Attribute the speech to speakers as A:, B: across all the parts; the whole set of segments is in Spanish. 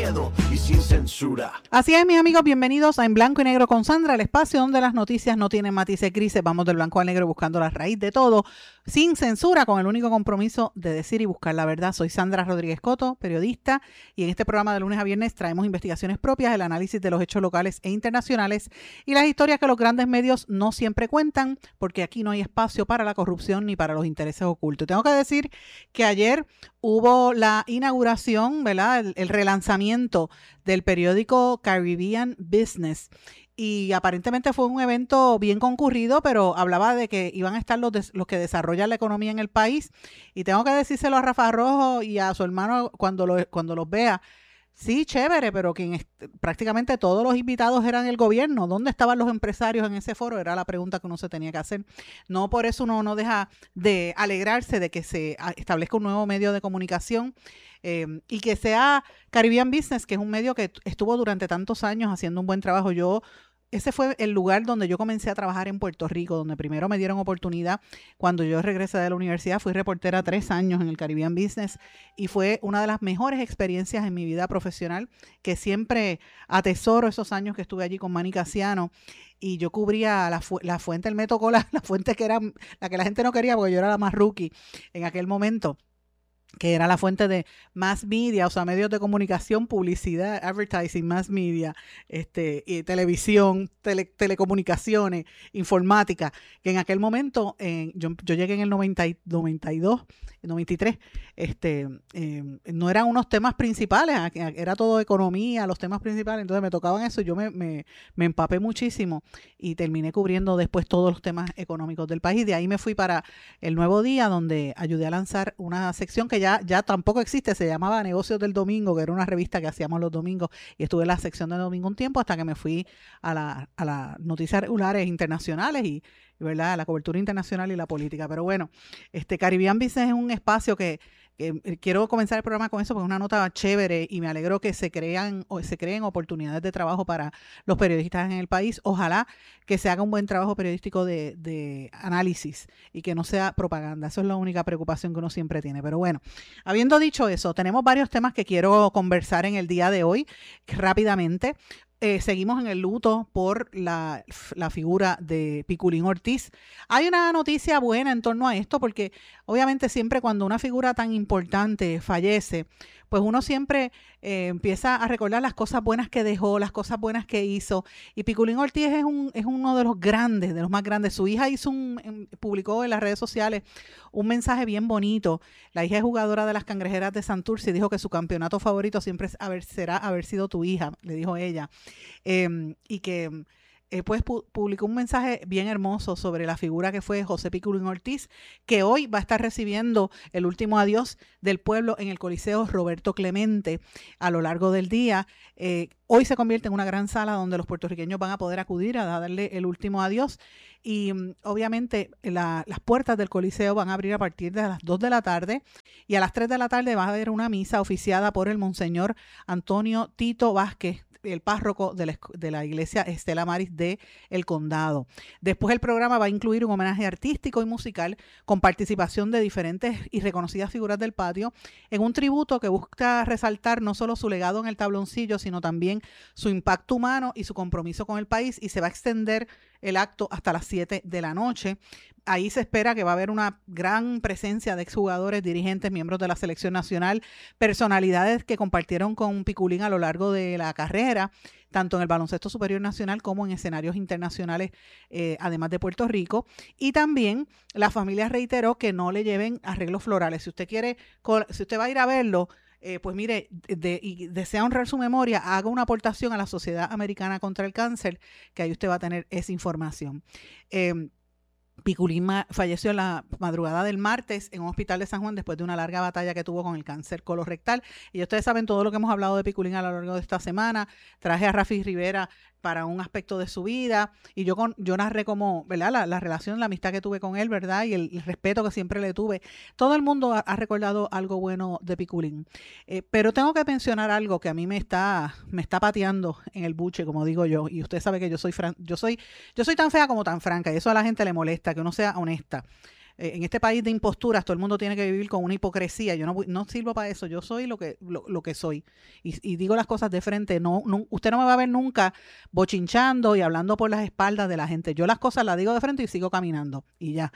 A: miedo y sin censura.
B: Así es, mis amigos, bienvenidos a En Blanco y Negro con Sandra, el espacio donde las noticias no tienen matices grises. Vamos del blanco al negro buscando la raíz de todo, sin censura, con el único compromiso de decir y buscar la verdad. Soy Sandra Rodríguez Coto, periodista, y en este programa de lunes a viernes traemos investigaciones propias, el análisis de los hechos locales e internacionales y las historias que los grandes medios no siempre cuentan, porque aquí no hay espacio para la corrupción ni para los intereses ocultos. Tengo que decir que ayer hubo la inauguración, ¿verdad? El relanzamiento del periódico Caribbean Business. Y aparentemente fue un evento bien concurrido, pero hablaba de que iban a estar los que desarrollan la economía en el país. Y tengo que decírselo a Rafa Rojo y a su hermano cuando los vea. Sí, chévere, pero prácticamente todos los invitados eran el gobierno. ¿Dónde estaban los empresarios en ese foro? Era la pregunta que uno se tenía que hacer. No por eso uno no deja de alegrarse de que se establezca un nuevo medio de comunicación y que sea Caribbean Business, que es un medio que estuvo durante tantos años haciendo un buen trabajo. Ese fue el lugar donde yo comencé a trabajar en Puerto Rico, donde primero me dieron oportunidad. Cuando yo regresé de la universidad, fui reportera 3 años en el Caribbean Business y fue una de las mejores experiencias en mi vida profesional, que siempre atesoro esos años que estuve allí con Manny Casiano. Y yo cubría la fuente del Metro Cola, la fuente que era la que la gente no quería porque yo era la más rookie en aquel momento, que era la fuente de mass media, o sea, medios de comunicación, publicidad, advertising, mass media, y televisión, telecomunicaciones, informática, que en aquel momento, yo llegué en el 92, 93, no eran unos temas principales, era todo economía, los temas principales, entonces me tocaban eso, yo me empapé muchísimo y terminé cubriendo después todos los temas económicos del país. De ahí me fui para El Nuevo Día, donde ayudé a lanzar una sección que ya tampoco existe, se llamaba Negocios del Domingo, que era una revista que hacíamos los domingos, y estuve en la sección de domingo un tiempo hasta que me fui a las noticias regulares internacionales y ¿verdad? La cobertura internacional y la política. Pero bueno, Caribbean Business es un espacio que quiero comenzar el programa con eso porque es una nota chévere y me alegro que se creen oportunidades de trabajo para los periodistas en el país. Ojalá que se haga un buen trabajo periodístico de análisis y que no sea propaganda. Eso es la única preocupación que uno siempre tiene. Pero bueno, habiendo dicho eso, tenemos varios temas que quiero conversar en el día de hoy rápidamente. Seguimos en el luto por la figura de Piculín Ortiz. Hay una noticia buena en torno a esto porque obviamente siempre cuando una figura tan importante fallece, pues uno siempre empieza a recordar las cosas buenas que dejó, las cosas buenas que hizo. Y Piculín Ortiz es uno de los grandes, de los más grandes. Su hija publicó en las redes sociales un mensaje bien bonito. La hija es jugadora de las Cangrejeras de Santurce y dijo que su campeonato favorito siempre será haber sido tu hija, le dijo ella. Y que pues publicó un mensaje bien hermoso sobre la figura que fue José Piculín Ortiz, que hoy va a estar recibiendo el último adiós del pueblo en el Coliseo Roberto Clemente a lo largo del día. Hoy se convierte en una gran sala donde los puertorriqueños van a poder acudir a darle el último adiós y obviamente las puertas del Coliseo van a abrir a partir de las 2 de la tarde y a las 3 de la tarde va a haber una misa oficiada por el Monseñor Antonio Tito Vázquez, el párroco de la iglesia Estela Maris de El Condado. Después el programa va a incluir un homenaje artístico y musical con participación de diferentes y reconocidas figuras del patio en un tributo que busca resaltar no solo su legado en el tabloncillo, sino también su impacto humano y su compromiso con el país, y se va a extender el acto hasta las 7 de la noche. Ahí se espera que va a haber una gran presencia de exjugadores, dirigentes, miembros de la selección nacional, personalidades que compartieron con Piculín a lo largo de la carrera, tanto en el baloncesto superior nacional como en escenarios internacionales, además de Puerto Rico. Y también la familia reiteró que no le lleven arreglos florales. Si usted va a ir a verlo, pues mire, y desea honrar su memoria, haga una aportación a la Sociedad Americana contra el Cáncer, que ahí usted va a tener esa información. Piculín falleció en la madrugada del martes en un hospital de San Juan después de una larga batalla que tuvo con el cáncer colorectal. Y ustedes saben todo lo que hemos hablado de Piculín a lo largo de esta semana. Traje a Rafi Rivera para un aspecto de su vida y yo narré como, ¿verdad? La relación, la amistad que tuve con él, ¿verdad? Y el respeto que siempre le tuve. Todo el mundo ha recordado algo bueno de Piculín. Pero tengo que mencionar algo que a mí me está pateando en el buche, como digo yo. Y usted sabe que yo soy tan fea como tan franca y eso a la gente le molesta, que uno sea honesta. en este país de imposturas, todo el mundo tiene que vivir con una hipocresía. Yo no sirvo para eso. Yo soy lo que soy. Y digo las cosas de frente. Usted no me va a ver nunca bochinchando y hablando por las espaldas de la gente. Yo las cosas las digo de frente y sigo caminando. Y ya.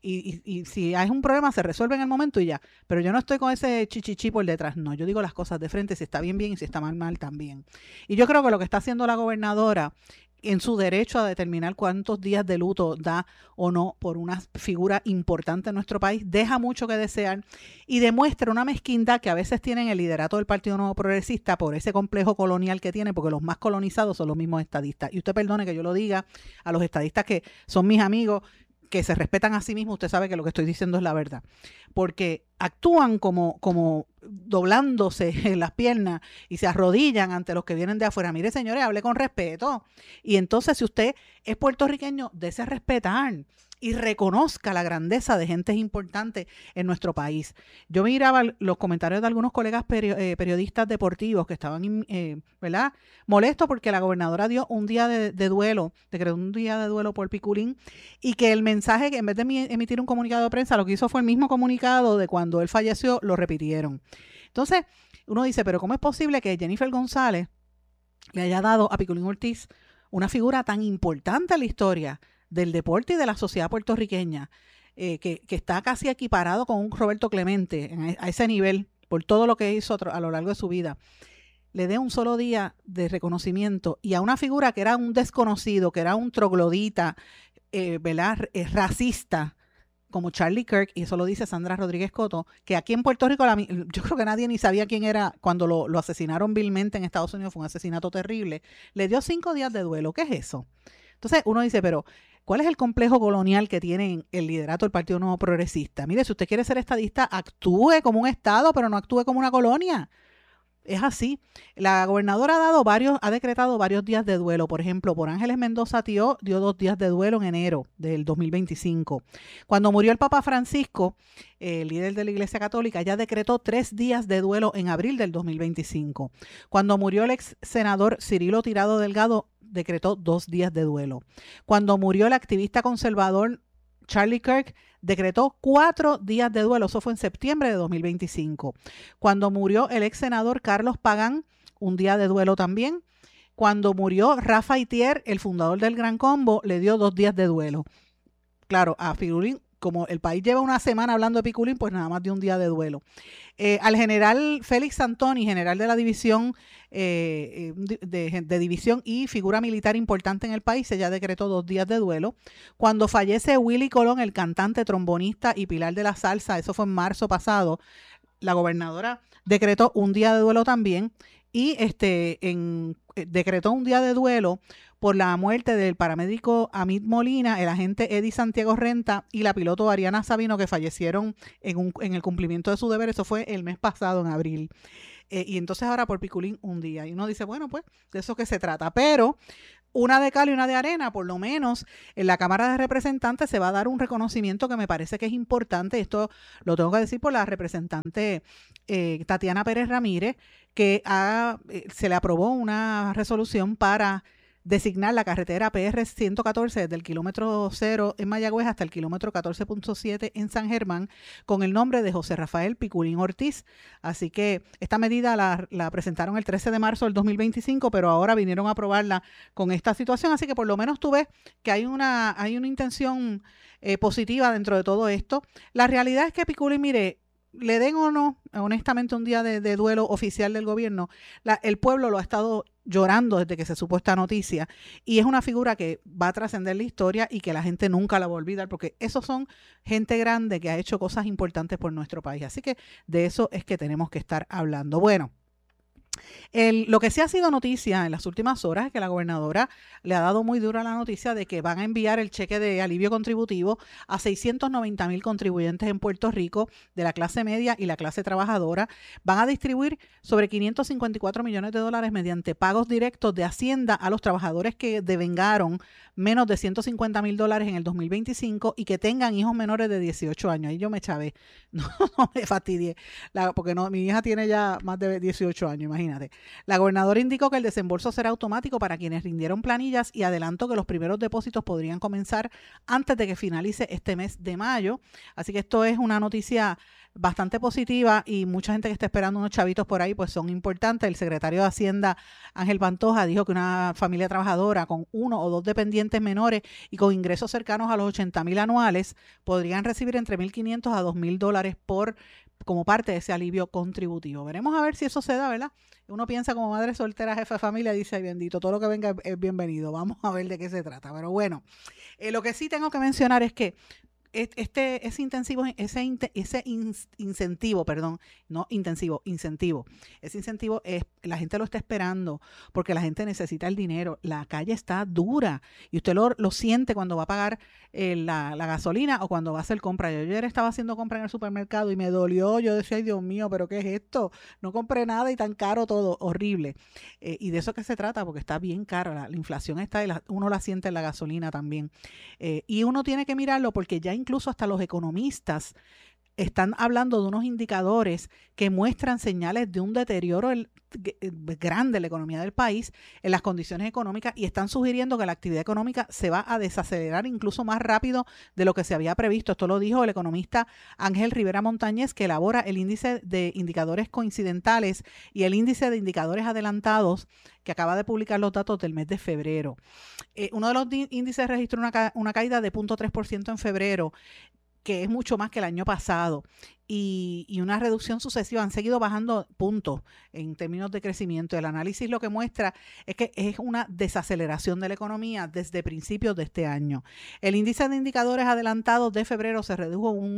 B: Y si hay un problema, se resuelve en el momento y ya. Pero yo no estoy con ese chichichi por detrás. No, yo digo las cosas de frente. Si está bien, bien. Y si está mal, mal también. Y yo creo que lo que está haciendo la gobernadora en su derecho a determinar cuántos días de luto da o no por una figura importante en nuestro país, deja mucho que desear y demuestra una mezquindad que a veces tienen el liderato del Partido Nuevo Progresista por ese complejo colonial que tiene, porque los más colonizados son los mismos estadistas. Y usted perdone que yo lo diga a los estadistas que son mis amigos, que se respetan a sí mismos, usted sabe que lo que estoy diciendo es la verdad. Porque actúan como doblándose en las piernas y se arrodillan ante los que vienen de afuera. Mire, señores, hable con respeto. Y entonces, si usted es puertorriqueño, dése a respetar y reconozca la grandeza de gentes importantes en nuestro país. Yo miraba los comentarios de algunos colegas periodistas deportivos que estaban, ¿verdad?, molestos porque la gobernadora dio un día de duelo, decretó un día de duelo por Piculín, y que el mensaje, que en vez de emitir un comunicado de prensa, lo que hizo fue el mismo comunicado de cuando él falleció, lo repitieron. Entonces, uno dice, pero ¿cómo es posible que Jennifer González le haya dado a Piculín Ortiz una figura tan importante en la historia del deporte y de la sociedad puertorriqueña, que está casi equiparado con un Roberto Clemente a ese nivel por todo lo que hizo a lo largo de su vida, le dé un solo día de reconocimiento y a una figura que era un desconocido, que era un troglodita, ¿verdad?, racista, como Charlie Kirk, y eso lo dice Sandra Rodríguez Coto, que aquí en Puerto Rico yo creo que nadie ni sabía quién era cuando lo asesinaron vilmente en Estados Unidos, fue un asesinato terrible, le dio 5 días de duelo. ¿Qué es eso? Entonces uno dice, pero ¿cuál es el complejo colonial que tiene el liderato del Partido Nuevo Progresista? Mire, si usted quiere ser estadista, actúe como un estado, pero no actúe como una colonia. Es así. La gobernadora ha decretado varios días de duelo. Por ejemplo, por Ángeles Mendoza dio 2 días de duelo en enero del 2025. Cuando murió el Papa Francisco, el líder de la Iglesia Católica, ya decretó 3 días de duelo en abril del 2025. Cuando murió el ex senador Cirilo Tirado Delgado, decretó 2 días de duelo. Cuando murió el activista conservador Charlie Kirk, decretó 4 días de duelo. Eso fue en septiembre de 2025. Cuando murió el ex senador Carlos Pagán, un día de duelo también. Cuando murió Rafa Itier, el fundador del Gran Combo, le dio 2 días de duelo. Claro, a Piculín, como el país lleva una semana hablando de Piculín, pues nada más de un día de duelo. Al general Félix Santoni, general de la división de división y figura militar importante en el país, ella decretó 2 días de duelo. Cuando fallece Willy Colón, el cantante, trombonista y pilar de la salsa, eso fue en marzo pasado, la gobernadora decretó un día de duelo también y decretó un día de duelo por la muerte del paramédico Amit Molina, el agente Eddie Santiago Renta y la piloto Ariana Sabino, que fallecieron en el cumplimiento de su deber. Eso fue el mes pasado, en abril. Y entonces ahora por Piculín un día. Y uno dice, bueno, pues de eso que se trata. Pero una de cal y una de arena, por lo menos en la Cámara de Representantes se va a dar un reconocimiento que me parece que es importante. Esto lo tengo que decir por la representante Tatiana Pérez Ramírez, que se le aprobó una resolución para designar la carretera PR 114 desde el kilómetro 0 en Mayagüez hasta el kilómetro 14.7 en San Germán con el nombre de José Rafael Piculín Ortiz. Así que esta medida la presentaron el 13 de marzo del 2025, pero ahora vinieron a aprobarla con esta situación. Así que por lo menos tú ves que hay una intención positiva dentro de todo esto. La realidad es que Piculín, mire, le den o no, honestamente, un día de duelo oficial del gobierno, el pueblo lo ha estado llorando desde que se supo esta noticia y es una figura que va a trascender la historia y que la gente nunca la va a olvidar, porque esos son gente grande que ha hecho cosas importantes por nuestro país. Así que de eso es que tenemos que estar hablando. Bueno, lo que sí ha sido noticia en las últimas horas es que la gobernadora le ha dado muy dura la noticia de que van a enviar el cheque de alivio contributivo a 690,000 contribuyentes en Puerto Rico de la clase media y la clase trabajadora. Van a distribuir sobre 554 millones de dólares mediante pagos directos de Hacienda a los trabajadores que devengaron menos de 150 mil dólares en el 2025 y que tengan hijos menores de 18 años. Ahí yo me chavé, no me fastidié, porque no, mi hija tiene ya más de 18 años, imagínate. La gobernadora indicó que el desembolso será automático para quienes rindieron planillas y adelantó que los primeros depósitos podrían comenzar antes de que finalice este mes de mayo. Así que esto es una noticia bastante positiva y mucha gente que está esperando unos chavitos por ahí pues son importantes. El secretario de Hacienda, Ángel Pantoja, dijo que una familia trabajadora con 1 o 2 dependientes menores y con ingresos cercanos a los 80,000 anuales podrían recibir entre $1,500 a $2,000 como parte de ese alivio contributivo. Veremos a ver si eso se da, ¿verdad? Uno piensa como madre soltera, jefa de familia, dice, ay bendito, todo lo que venga es bienvenido. Vamos a ver de qué se trata. Pero bueno, lo que sí tengo que mencionar es que ese incentivo, ese incentivo la gente lo está esperando porque la gente necesita el dinero. La calle está dura y usted lo siente cuando va a pagar la gasolina o cuando va a hacer compra. Yo ayer estaba haciendo compra en el supermercado y me dolió. Yo decía, ay Dios mío, ¿pero qué es esto? No compré nada y tan caro todo, horrible. Y de eso que se trata, porque está bien caro. La inflación está y uno la siente en la gasolina también. Y uno tiene que mirarlo porque ya incluso hasta los economistas están hablando de unos indicadores que muestran señales de un deterioro grande en la economía del país, en las condiciones económicas, y están sugiriendo que la actividad económica se va a desacelerar incluso más rápido de lo que se había previsto. Esto lo dijo el economista Ángel Rivera Montañez, que elabora el índice de indicadores coincidentales y el índice de indicadores adelantados, que acaba de publicar los datos del mes de febrero. Uno de los índices registró una caída de 0.3% en febrero, que es mucho más que el año pasado, y una reducción sucesiva. Han seguido bajando puntos en términos de crecimiento. El análisis lo que muestra es que es una desaceleración de la economía desde principios de este año. El índice de indicadores adelantados de febrero se redujo un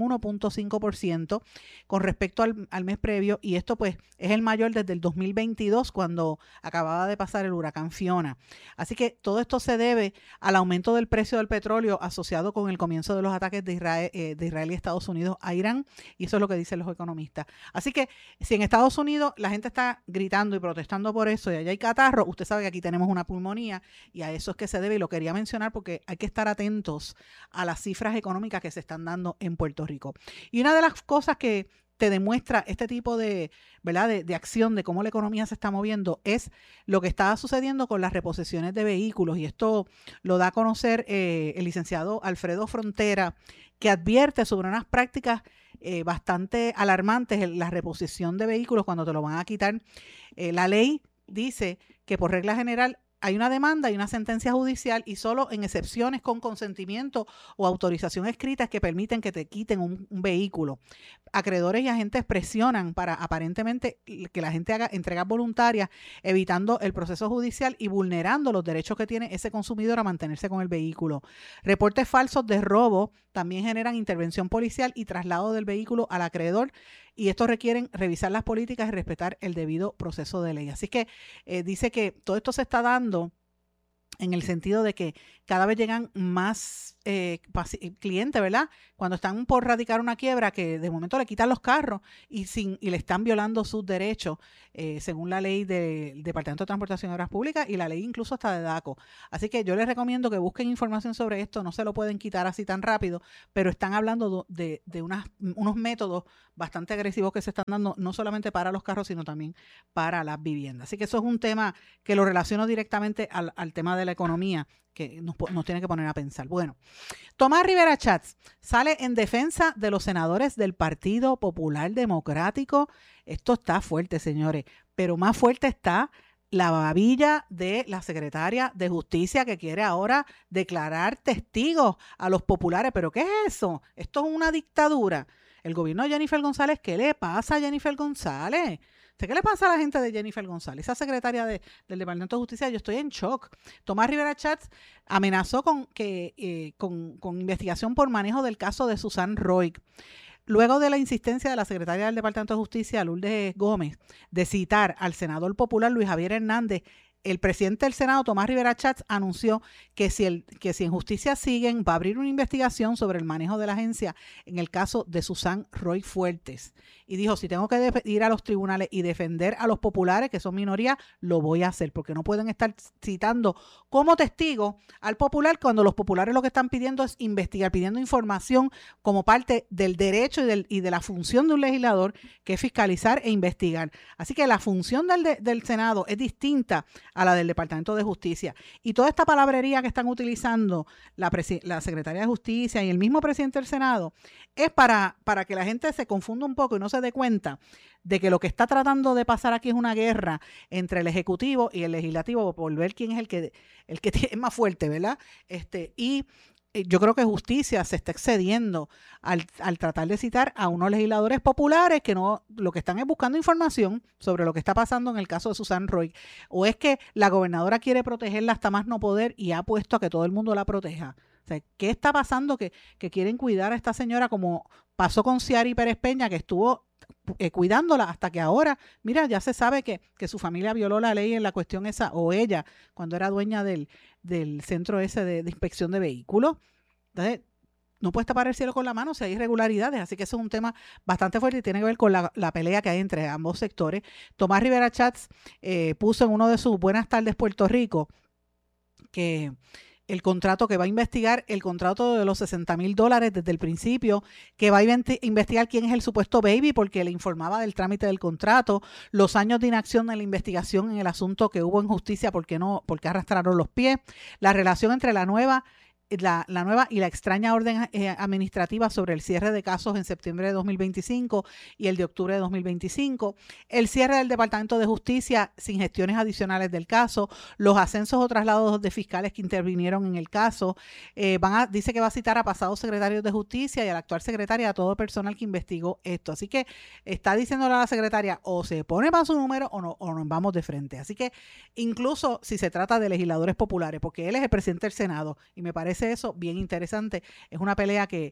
B: 1.5% con respecto al mes previo, y esto pues es el mayor desde el 2022, cuando acababa de pasar el huracán Fiona. Así que todo esto se debe al aumento del precio del petróleo asociado con el comienzo de los ataques de Israel y Estados Unidos a Irán, y eso es lo que dicen los economistas. Así que si en Estados Unidos la gente está gritando y protestando por eso y allá hay catarro, usted sabe que aquí tenemos una pulmonía, y a eso es que se debe, y lo quería mencionar porque hay que estar atentos a las cifras económicas que se están dando en Puerto Rico. Y una de las cosas que te demuestra este tipo de, ¿verdad?, de acción de cómo la economía se está moviendo es lo que está sucediendo con las reposiciones de vehículos, y esto lo da a conocer el licenciado Alfredo Frontera, que advierte sobre unas prácticas bastante alarmantes en la reposición de vehículos cuando te lo van a quitar. La ley dice que por regla general hay una demanda y una sentencia judicial, y solo en excepciones con consentimiento o autorización escrita que permiten que te quiten un vehículo. Acreedores y agentes presionan para aparentemente que la gente haga entregas voluntarias, evitando el proceso judicial y vulnerando los derechos que tiene ese consumidor a mantenerse con el vehículo. Reportes falsos de robo también generan intervención policial y traslado del vehículo al acreedor, y estos requieren revisar las políticas y respetar el debido proceso de ley. Así que dice que todo esto se está dando en el sentido de que cada vez llegan más clientes, ¿verdad? Cuando están por radicar una quiebra, que de momento le quitan los carros y le están violando sus derechos, según la ley del Departamento de Transportación y Obras Públicas y la ley incluso hasta de DACO. Así que yo les recomiendo que busquen información sobre esto. No se lo pueden quitar así tan rápido, pero están hablando de unos métodos bastante agresivos que se están dando, no solamente para los carros, sino también para las viviendas. Así que eso es un tema que lo relaciono directamente al tema de la economía, que nos tiene que poner a pensar. Bueno, Tomás Rivera Chats sale en defensa de los senadores del Partido Popular Democrático. Esto está fuerte, señores, pero más fuerte está la babilla de la secretaria de Justicia, que quiere ahora declarar testigos a los populares. ¿Pero qué es eso? Esto es una dictadura. El gobierno de Jennifer González, ¿qué le pasa a Jennifer González? ¿Qué le pasa a la gente de Jennifer González? Esa secretaria del Departamento de Justicia, yo estoy en shock. Tomás Rivera Chats amenazó con investigación por manejo del caso de Susan Roy. Luego de la insistencia de la secretaria del Departamento de Justicia, Lourdes Gómez, de citar al senador popular Luis Javier Hernández, el presidente del Senado, Tomás Rivera Schatz, anunció que si en justicia siguen, va a abrir una investigación sobre el manejo de la agencia en el caso de Susan Roy Fuertes. Y dijo, si tengo que ir a los tribunales y defender a los populares, que son minoría, lo voy a hacer, porque no pueden estar citando como testigo al popular cuando los populares lo que están pidiendo es investigar, pidiendo información como parte del derecho y de la función de un legislador, que es fiscalizar e investigar. Así que la función del Senado es distinta a la del Departamento de Justicia. Y toda esta palabrería que están utilizando la Secretaría de Justicia y el mismo presidente del Senado es para que la gente se confunda un poco y no se dé cuenta de que lo que está tratando de pasar aquí es una guerra entre el Ejecutivo y el Legislativo por ver quién es el que es más fuerte, ¿verdad? Y yo creo que justicia se está excediendo al tratar de citar a unos legisladores populares que no, lo que están es buscando información sobre lo que está pasando en el caso de Susan Roy. O es que la gobernadora quiere protegerla hasta más no poder y ha puesto a que todo el mundo la proteja. O sea, ¿qué está pasando que quieren cuidar a esta señora como pasó con Ciari Pérez Peña, que estuvo cuidándola hasta que ahora, mira, ya se sabe que su familia violó la ley en la cuestión esa, o ella, cuando era dueña del centro ese de inspección de vehículos? Entonces, no puedes tapar el cielo con la mano si hay irregularidades, así que eso es un tema bastante fuerte y tiene que ver con la pelea que hay entre ambos sectores. Tomás Rivera Schatz puso en uno de sus Buenas tardes Puerto Rico que el contrato que va a investigar, el contrato de los $60,000 desde el principio, que va a investigar quién es el supuesto baby, porque le informaba del trámite del contrato, los años de inacción en la investigación en el asunto que hubo en justicia, porque arrastraron los pies, la relación entre la nueva y la extraña orden administrativa sobre el cierre de casos en septiembre de 2025 y el de octubre de 2025, el cierre del Departamento de Justicia sin gestiones adicionales del caso, los ascensos o traslados de fiscales que intervinieron en el caso. Dice que va a citar a pasados secretarios de Justicia y a la actual secretaria, a todo personal que investigó esto. Así que está diciéndole a la secretaria, o se pone para su número o nos vamos de frente. Así que incluso si se trata de legisladores populares, porque él es el presidente del Senado y me parece eso bien interesante, es una pelea que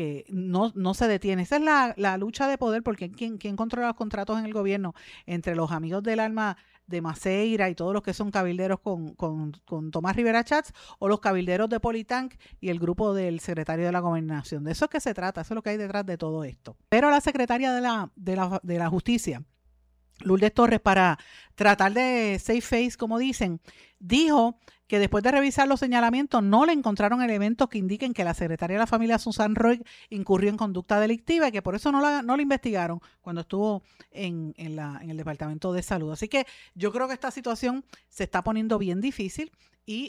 B: no se detiene. Esa es la lucha de poder, porque ¿quién controla los contratos en el gobierno? Entre los amigos del alma de Maceira y todos los que son cabilderos con Tomás Rivera Schatz, o los cabilderos de Politank y el grupo del secretario de la Gobernación. De eso es que se trata, eso es lo que hay detrás de todo esto. Pero la secretaria de la Justicia, Lourdes Torres, para tratar de save face, como dicen, dijo que después de revisar los señalamientos no le encontraron elementos que indiquen que la secretaria de la familia Susan Roy incurrió en conducta delictiva y que por eso no la investigaron cuando estuvo en el Departamento de Salud. Así que yo creo que esta situación se está poniendo bien difícil y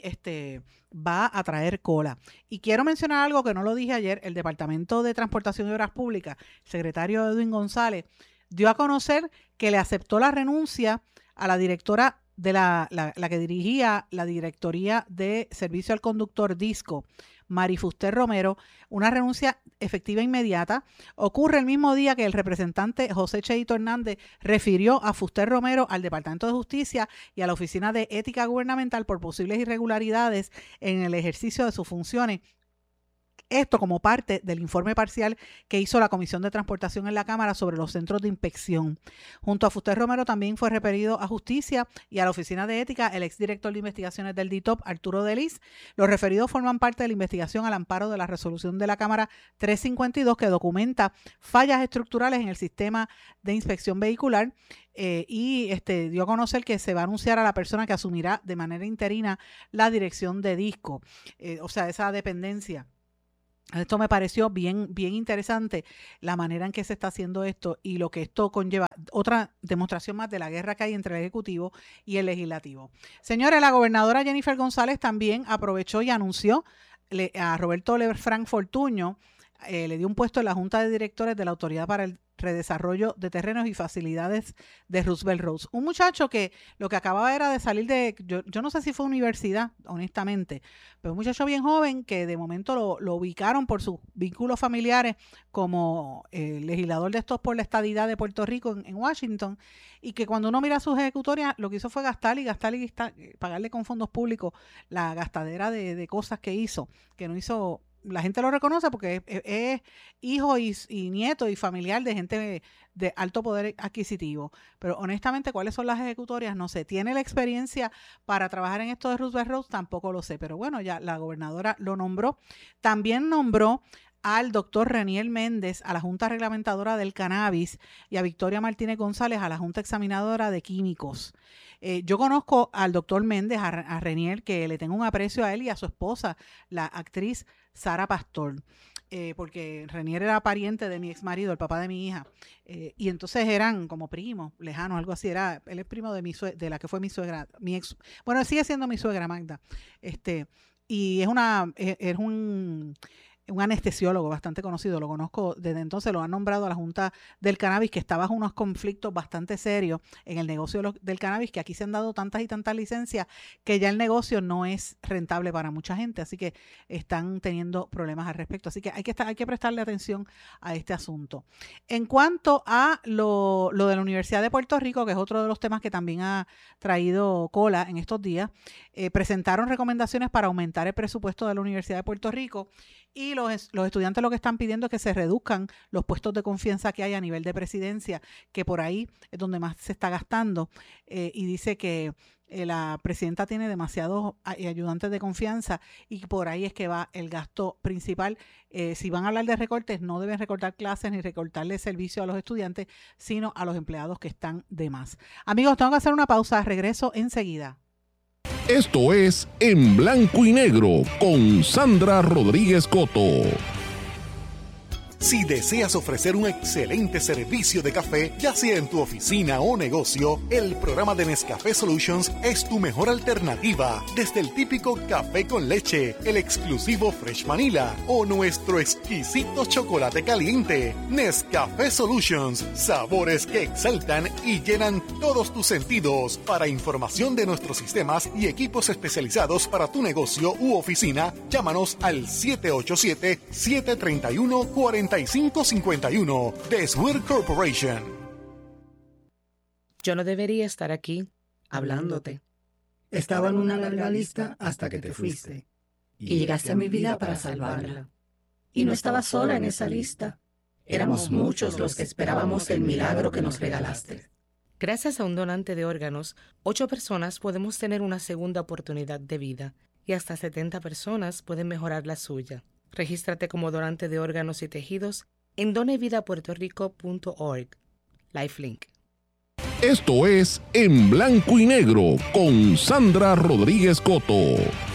B: va a traer cola. Y quiero mencionar algo que no lo dije ayer. El Departamento de Transportación y Obras Públicas, el secretario Edwin González, dio a conocer que le aceptó la renuncia a la directora de la que dirigía la Directoría de Servicio al Conductor DISCO, Mari Fuster Romero, una renuncia efectiva inmediata. Ocurre el mismo día que el representante José Cheito Hernández refirió a Fuster Romero al Departamento de Justicia y a la Oficina de Ética Gubernamental por posibles irregularidades en el ejercicio de sus funciones. Esto como parte del informe parcial que hizo la Comisión de Transportación en la Cámara sobre los centros de inspección. Junto a Fuster Romero también fue referido a Justicia y a la Oficina de Ética el exdirector de investigaciones del DITOP, Arturo Delis. Los referidos forman parte de la investigación al amparo de la resolución de la Cámara 352 que documenta fallas estructurales en el sistema de inspección vehicular. Y dio a conocer que se va a anunciar a la persona que asumirá de manera interina la dirección de DISCO, o sea, esa dependencia. Esto me pareció bien interesante, la manera en que se está haciendo esto y lo que esto conlleva. Otra demostración más de la guerra que hay entre el Ejecutivo y el Legislativo. Señores, la gobernadora Jennifer González también aprovechó y anunció a Roberto Lefranc Fortuño, le dio un puesto en la Junta de Directores de la Autoridad para el Redesarrollo de Terrenos y Facilidades de Roosevelt Roads. Un muchacho que lo que acababa era de salir de, yo no sé si fue universidad, honestamente, pero un muchacho bien joven que de momento lo ubicaron por sus vínculos familiares como legislador de estos por la estadidad de Puerto Rico en Washington, y que cuando uno mira sus ejecutorias lo que hizo fue gastar y pagarle con fondos públicos la gastadera de cosas que hizo, que no hizo. La gente lo reconoce porque es hijo y nieto y familiar de gente de alto poder adquisitivo. Pero honestamente, ¿cuáles son las ejecutorias? No sé. ¿Tiene la experiencia para trabajar en esto de Roosevelt Roads? Tampoco lo sé. Pero bueno, ya la gobernadora lo nombró. También nombró al doctor Reniel Méndez a la Junta Reglamentadora del Cannabis y a Victoria Martínez González a la Junta Examinadora de Químicos. Yo conozco al doctor Méndez, a Reniel, que le tengo un aprecio a él y a su esposa, la actriz Sara Pastor. Porque Renier era pariente de mi ex marido, el papá de mi hija, y entonces eran como primos, lejanos, algo así. Él es primo de la que fue mi suegra, mi ex, bueno, sigue siendo mi suegra Magda, y es un anestesiólogo bastante conocido, lo conozco desde entonces, lo han nombrado a la Junta del Cannabis, que está bajo unos conflictos bastante serios en el negocio del cannabis, que aquí se han dado tantas y tantas licencias que ya el negocio no es rentable para mucha gente, así que están teniendo problemas al respecto. Así que hay que prestarle atención a este asunto. En cuanto a lo de la Universidad de Puerto Rico, que es otro de los temas que también ha traído cola en estos días, presentaron recomendaciones para aumentar el presupuesto de la Universidad de Puerto Rico, y los estudiantes lo que están pidiendo es que se reduzcan los puestos de confianza que hay a nivel de presidencia, que por ahí es donde más se está gastando, y dice que la presidenta tiene demasiados ayudantes de confianza y por ahí es que va el gasto principal. Si van a hablar de recortes, no deben recortar clases ni recortarle servicio a los estudiantes, sino a los empleados que están de más. Amigos, tengo que hacer una pausa, regreso enseguida.
C: Esto es En Blanco y Negro con Sandra Rodríguez Coto.
A: Si deseas ofrecer un excelente servicio de café, ya sea en tu oficina o negocio, el programa de Nescafé Solutions es tu mejor alternativa. Desde el típico café con leche, el exclusivo Fresh Vanilla o nuestro exquisito chocolate caliente. Nescafé Solutions, sabores que exaltan y llenan todos tus sentidos. Para información de nuestros sistemas y equipos especializados para tu negocio u oficina, llámanos al 787-731-4551 de Swear Corporation.
D: Yo no debería estar aquí hablándote.
E: Estaba en una larga lista hasta que te fuiste. Y llegaste a mi vida para salvarla. Y no estaba sola en esa lista. Éramos muchos los que esperábamos el milagro que nos regalaste.
D: Gracias a un donante de órganos, 8 personas podemos tener una segunda oportunidad de vida y hasta 70 personas pueden mejorar la suya. Regístrate como donante de órganos y tejidos en donevidapuertorico.org. Lifelink.
C: Esto es En Blanco y Negro con Sandra Rodríguez Coto.